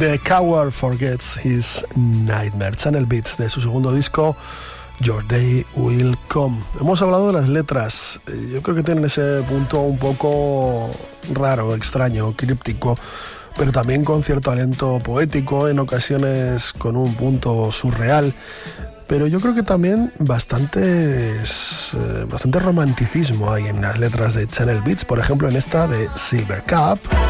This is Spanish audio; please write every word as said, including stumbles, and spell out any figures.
The Coward Forgets His Nightmare, Channel Beats, de su segundo disco Your Day Will Come. Hemos hablado de las letras, yo creo que tienen ese punto un poco raro, extraño, críptico, pero también con cierto talento poético, en ocasiones con un punto surreal, pero yo creo que también bastante, bastante romanticismo hay en las letras de Channel Beats, por ejemplo en esta de Silver Cup.